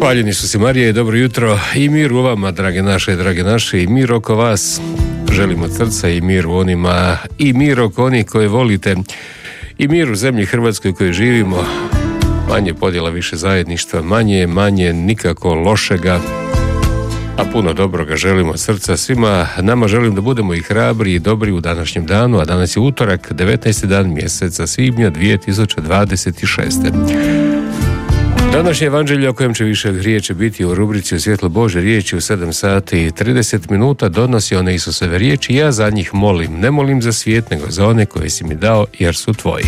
Hvaljeni su si Marije, dobro jutro i mir u vama, drage naše, i mir oko vas. Želimo od srca i mir u onima, i mir oko onih koje volite, i mir u zemlji Hrvatskoj u kojoj živimo. Manje podjela, više zajedništva, manje nikako lošega, a puno dobroga želimo od srca svima. Nama želim da budemo i hrabri i dobri u današnjem danu, a danas je utorak, 19. dan mjeseca svibnja 2026. Današnje evanđelje o kojem će više riječi biti u rubrici U svjetlo Bože riječi u 7 sati i 30 minuta donosi one Isusove riječi. Ja za njih molim, ne molim za svijet, nego za one koje si mi dao jer su tvoji.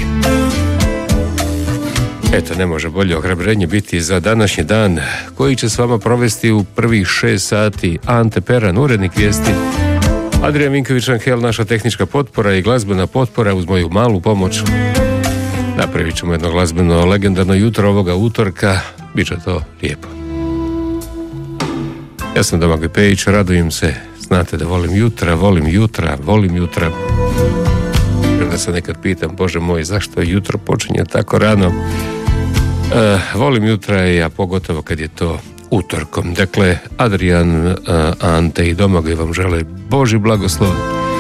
Eto, ne može bolje ohrabrenje biti za današnji dan koji će s vama provesti u prvih 6 sati Ante Peran, urednik vijesti, Adrian Vinković-Anhel, naša tehnička potpora i glazbena potpora uz moju malu pomoć. Napravit ćemo jedno glazbeno legendarno jutro ovoga utorka, bit će to lijepo. Ja sam Domagoj Pejić, radujem se, znate da volim jutra. Da se nekad pitam, Bože moj, zašto jutro počinje tako rano? Volim jutra i ja pogotovo kad je to utorkom. Dakle, Adrian, Ante i Domagoj vam žele Božji blagoslov.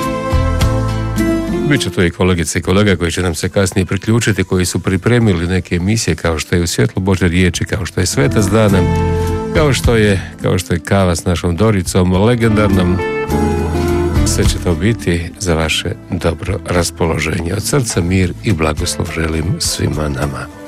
Biće tu i kolegice i kolega koji će nam se kasnije priključiti, koji su pripremili neke emisije kao što je U svjetlo Bože riječi, kao što je Sveta s danom, kao što je Kava s našom Doricom, legendarnom. Sve će to biti za vaše dobro raspoloženje. Od srca mir i blagoslov želim svima nama.